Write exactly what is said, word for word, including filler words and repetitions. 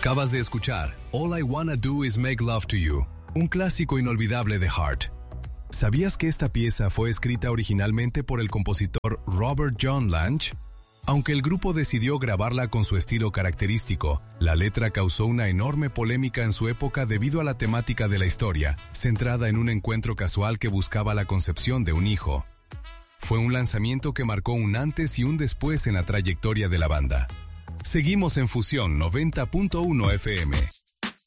Acabas de escuchar All I Wanna Do Is Make Love to You, un clásico inolvidable de Heart. ¿Sabías que esta pieza fue escrita originalmente por el compositor Robert John Lange? Aunque el grupo decidió grabarla con su estilo característico, la letra causó una enorme polémica en su época debido a la temática de la historia, centrada en un encuentro casual que buscaba la concepción de un hijo. Fue un lanzamiento que marcó un antes y un después en la trayectoria de la banda. Seguimos en Fusión noventa punto uno F M.